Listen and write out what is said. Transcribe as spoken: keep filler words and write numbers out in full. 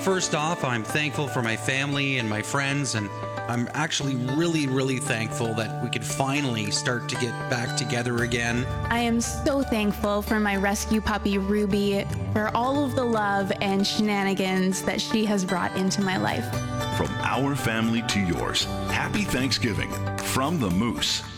First off, I'm thankful for my family and my friends, and I'm actually really, really thankful that we could finally start to get back together again. I am so thankful for my rescue puppy, Ruby, for all of the love and shenanigans that she has brought into my life. From our family to yours, happy Thanksgiving from the Moose.